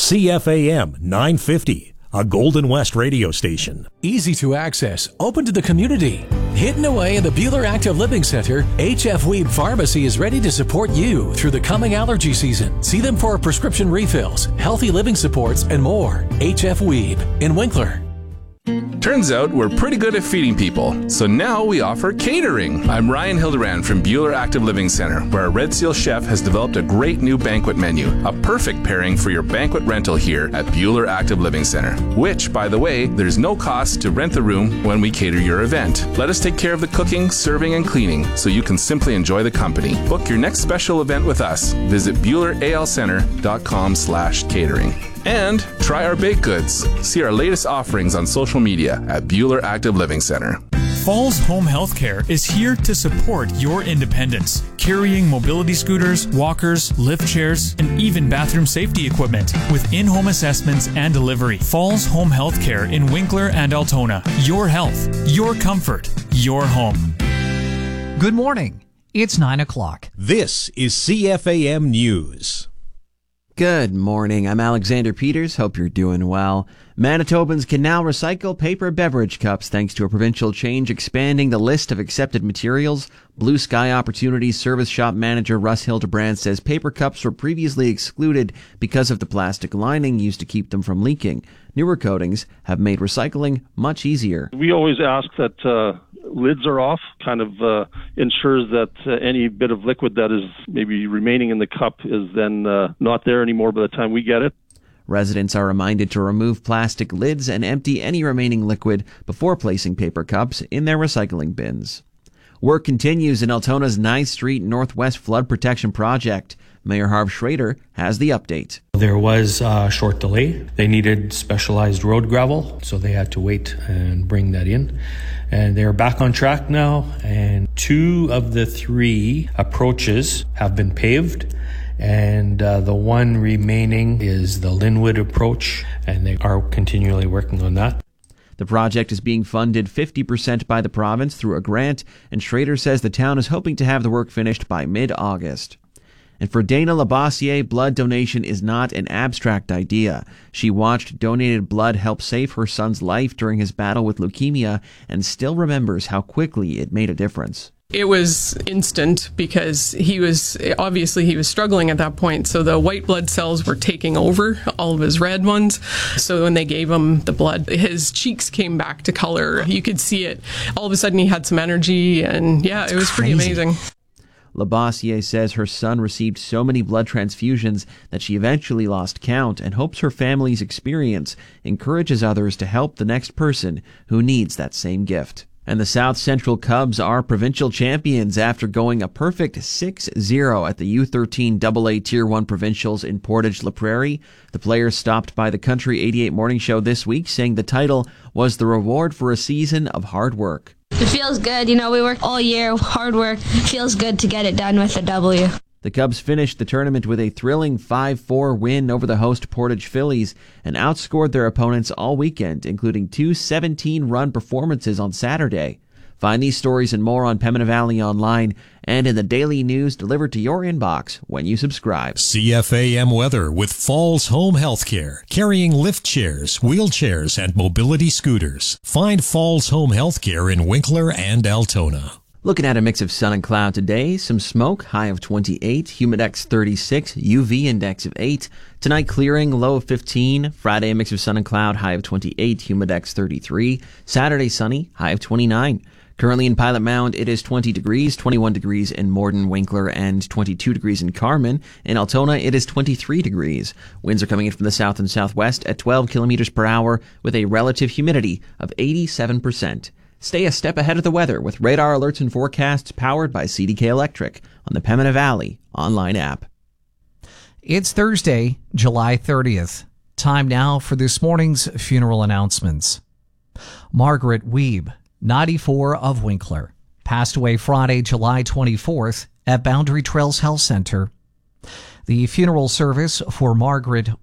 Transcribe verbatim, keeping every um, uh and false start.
C F A M nine fifty, a Golden West radio station. Easy to access, open to the community. Hidden away in the Bueller Active Living Center, H F Weeb Pharmacy is ready to support you through the coming allergy season. See them for prescription refills, healthy living supports, and more. H F Weeb in Winkler. Turns out we're pretty good at feeding people, so now we offer catering. I'm Ryan Hildebrand from Bueller Active Living Center, where our Red Seal chef has developed a great new banquet menu, a perfect pairing for your banquet rental here at Bueller Active Living Center, which, by the way, there's no cost to rent the room when we cater your event. Let us take care of the cooking, serving, and cleaning so you can simply enjoy the company. Book your next special event with us. Visit Bueller A L Center dot com slash catering. And try our baked goods. See our latest offerings on social media at Bueller Active Living Center. Falls Home Healthcare is here to support your independence, carrying mobility scooters, walkers, lift chairs, and even bathroom safety equipment with in-home assessments and delivery. Falls Home Healthcare in Winkler and Altona. Your health, your comfort, your home. Good morning. It's nine o'clock. This is C F A M News. Good morning. I'm Alexander Peters. Hope you're doing well. Manitobans can now recycle paper beverage cups thanks to a provincial change expanding the list of accepted materials. Blue Sky Opportunities Service Shop Manager Russ Hildebrand says paper cups were previously excluded because of the plastic lining used to keep them from leaking. Newer coatings have made recycling much easier. We always ask that uh, lids are off, kind of uh, ensures that uh, any bit of liquid that is maybe remaining in the cup is then uh, not there anymore by the time we get it. Residents are reminded to remove plastic lids and empty any remaining liquid before placing paper cups in their recycling bins. Work continues in Altona's ninth Street Northwest Flood Protection Project. Mayor Harv Schrader has the update. There was a short delay. They needed specialized road gravel, so they had to wait and bring that in. And they're back on track now, and two of the three approaches have been paved. And uh, the one remaining is the Linwood approach, and they are continually working on that. The project is being funded fifty percent by the province through a grant, and Schrader says the town is hoping to have the work finished by mid-August. And for Dana Labossiere, blood donation is not an abstract idea. She watched donated blood help save her son's life during his battle with leukemia and still remembers how quickly it made a difference. It was instant because he was, obviously he was struggling at that point. So the white blood cells were taking over all of his red ones. So when they gave him the blood, his cheeks came back to color. You could see it. All of a sudden he had some energy, and yeah, That's it was crazy. Pretty amazing. Labossiere says her son received so many blood transfusions that she eventually lost count and hopes her family's experience encourages others to help the next person who needs that same gift. And the South Central Cubs are provincial champions after going a perfect six zero at the U thirteen double A Tier one Provincials in Portage La Prairie. The players stopped by the Country eighty-eight Morning Show this week, saying the title was the reward for a season of hard work. It feels good. You know, we worked all year, hard work. It feels good to get it done with a W. The Cubs finished the tournament with a thrilling five four win over the host Portage Phillies and outscored their opponents all weekend, including two seventeen-run performances on Saturday. Find these stories and more on Pembina Valley Online and in the daily news delivered to your inbox when you subscribe. C F A M weather with Falls Home Healthcare, carrying lift chairs, wheelchairs, and mobility scooters. Find Falls Home Healthcare in Winkler and Altona. Looking at a mix of sun and cloud today, some smoke, high of twenty-eight, humidex thirty-six, U V index of eight. Tonight clearing, low of fifteen. Friday, a mix of sun and cloud, high of twenty-eight, humidex thirty-three. Saturday, sunny, high of twenty-nine. Currently in Pilot Mound, it is twenty degrees, twenty-one degrees in Morden, Winkler, and twenty-two degrees in Carman. In Altona, it is twenty-three degrees. Winds are coming in from the south and southwest at twelve kilometers per hour with a relative humidity of eighty-seven percent. Stay a step ahead of the weather with radar alerts and forecasts powered by C D K Electric on the Pembina Valley online app. It's Thursday, July thirtieth. Time now for this morning's funeral announcements. Margaret Weeb, ninety-four, of Winkler, passed away Friday, July twenty-fourth at Boundary Trails Health Center. The funeral service for Margaret